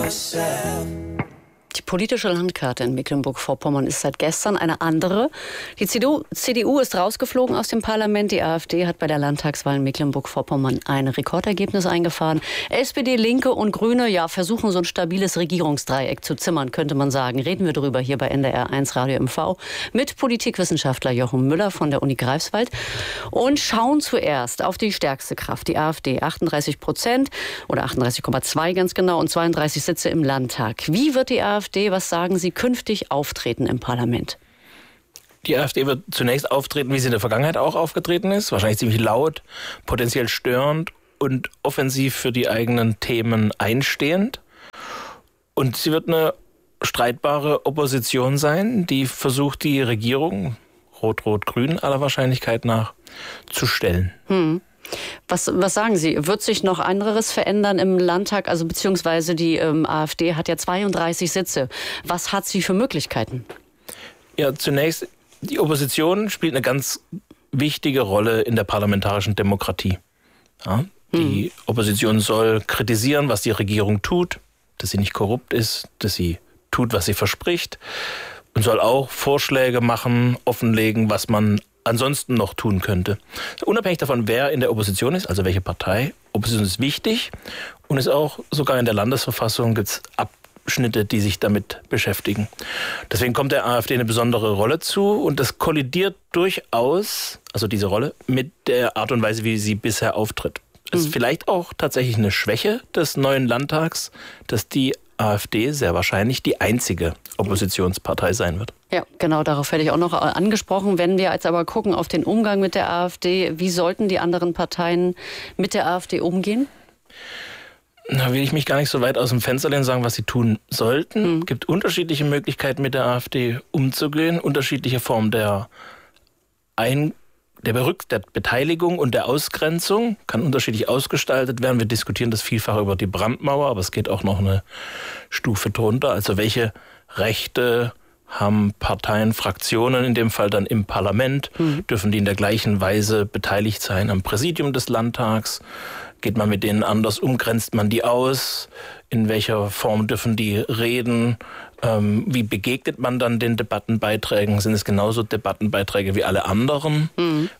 Die politische Landkarte in Mecklenburg-Vorpommern ist seit gestern eine andere. Die CDU ist rausgeflogen aus dem Parlament. Die AfD hat bei der Landtagswahl in Mecklenburg-Vorpommern ein Rekordergebnis eingefahren. SPD, Linke und Grüne versuchen so ein stabiles Regierungsdreieck zu zimmern, könnte man sagen. Reden wir darüber hier bei NDR1 Radio MV mit Politikwissenschaftler Jochen Müller von der Uni Greifswald und schauen zuerst auf die stärkste Kraft, die AfD. 38% oder 38,2 ganz genau und 32 Sitze im Landtag. Wie wird die AfD, was sagen Sie, künftig auftreten im Parlament? Die AfD wird zunächst auftreten, wie sie in der Vergangenheit auch aufgetreten ist. Wahrscheinlich ziemlich laut, potenziell störend und offensiv für die eigenen Themen einstehend. Und sie wird eine streitbare Opposition sein, die versucht, die Regierung, Rot-Rot-Grün aller Wahrscheinlichkeit nach, zu stellen. Was sagen Sie? Wird sich noch anderes verändern im Landtag? Also beziehungsweise die AfD hat ja 32 Sitze. Was hat sie für Möglichkeiten? Ja, zunächst, die Opposition spielt eine ganz wichtige Rolle in der parlamentarischen Demokratie. Ja, die Opposition soll kritisieren, was die Regierung tut, dass sie nicht korrupt ist, dass sie tut, was sie verspricht und soll auch Vorschläge machen, offenlegen, was man ansonsten noch tun könnte. Unabhängig davon, wer in der Opposition ist, also welche Partei, Opposition ist wichtig und ist auch sogar in der Landesverfassung gibt es Abschnitte, die sich damit beschäftigen. Deswegen kommt der AfD eine besondere Rolle zu und das kollidiert durchaus, also diese Rolle, mit der Art und Weise, wie sie bisher auftritt. Es ist vielleicht auch tatsächlich eine Schwäche des neuen Landtags, dass die AfD sehr wahrscheinlich die einzige Oppositionspartei sein wird. Ja, genau, darauf hätte ich auch noch angesprochen. Wenn wir jetzt aber gucken auf den Umgang mit der AfD, wie sollten die anderen Parteien mit der AfD umgehen? Da will ich mich gar nicht so weit aus dem Fenster lehnen und sagen, was sie tun sollten. Es gibt unterschiedliche Möglichkeiten, mit der AfD umzugehen, unterschiedliche Formen der Beteiligung und der Ausgrenzung kann unterschiedlich ausgestaltet werden. Wir diskutieren das vielfach über die Brandmauer, aber es geht auch noch eine Stufe drunter. Also welche Rechte haben Parteien, Fraktionen, in dem Fall dann im Parlament, dürfen die in der gleichen Weise beteiligt sein am Präsidium des Landtags? Geht man mit denen anders um? Grenzt man die aus? In welcher Form dürfen die reden? Wie begegnet man dann den Debattenbeiträgen? Sind es genauso Debattenbeiträge wie alle anderen?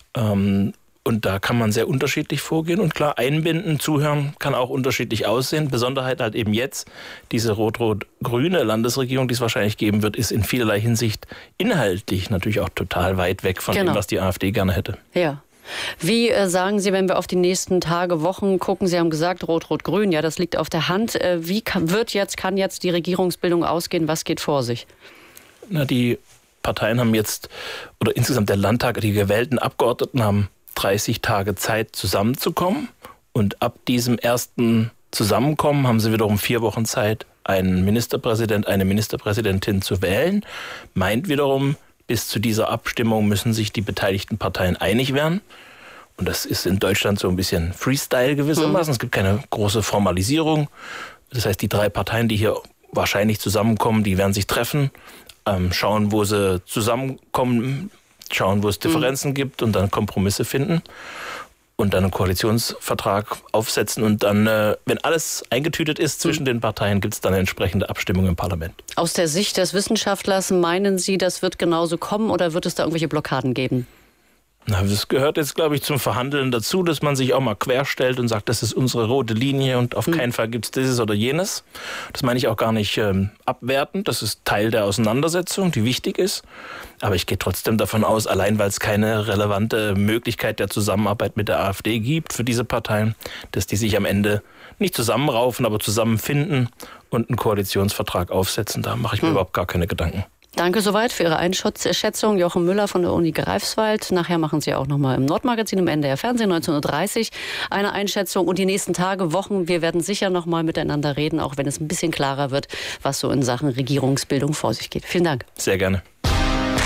Und da kann man sehr unterschiedlich vorgehen. Und klar, einbinden, zuhören kann auch unterschiedlich aussehen. Besonderheit halt eben jetzt, diese rot-rot-grüne Landesregierung, die es wahrscheinlich geben wird, ist in vielerlei Hinsicht inhaltlich natürlich auch total weit weg von dem, was die AfD gerne hätte. Ja. Wie sagen Sie, wenn wir auf die nächsten Tage, Wochen gucken? Sie haben gesagt, Rot-Rot-Grün, ja, das liegt auf der Hand. Wie kann jetzt die Regierungsbildung ausgehen? Was geht vor sich? Die Parteien haben jetzt, oder insgesamt der Landtag, die gewählten Abgeordneten haben 30 Tage Zeit zusammenzukommen. Und ab diesem ersten Zusammenkommen haben sie wiederum 4 Wochen Zeit, einen Ministerpräsident, eine Ministerpräsidentin zu wählen. Meint wiederum, bis zu dieser Abstimmung müssen sich die beteiligten Parteien einig werden. Und das ist in Deutschland so ein bisschen Freestyle gewissermaßen. Es gibt keine große Formalisierung. Das heißt, die 3 Parteien, die hier wahrscheinlich zusammenkommen, die werden sich treffen, schauen, wo sie zusammenkommen, schauen, wo es Differenzen gibt und dann Kompromisse finden und dann einen Koalitionsvertrag aufsetzen. Und dann, wenn alles eingetütet ist zwischen den Parteien, gibt es dann eine entsprechende Abstimmung im Parlament. Aus der Sicht des Wissenschaftlers, meinen Sie, das wird genauso kommen oder wird es da irgendwelche Blockaden geben? Das gehört jetzt, glaube ich, zum Verhandeln dazu, dass man sich auch mal querstellt und sagt, das ist unsere rote Linie und auf keinen Fall gibt es dieses oder jenes. Das meine ich auch gar nicht abwertend. Das ist Teil der Auseinandersetzung, die wichtig ist. Aber ich gehe trotzdem davon aus, allein weil es keine relevante Möglichkeit der Zusammenarbeit mit der AfD gibt für diese Parteien, dass die sich am Ende nicht zusammenraufen, aber zusammenfinden und einen Koalitionsvertrag aufsetzen. Da mache ich mir überhaupt gar keine Gedanken. Danke soweit für Ihre Einschätzung. Jochen Müller von der Uni Greifswald. Nachher machen Sie auch nochmal im Nordmagazin, im NDR Fernsehen 19.30 Uhr eine Einschätzung. Und die nächsten Tage, Wochen, wir werden sicher nochmal miteinander reden, auch wenn es ein bisschen klarer wird, was so in Sachen Regierungsbildung vor sich geht. Vielen Dank. Sehr gerne.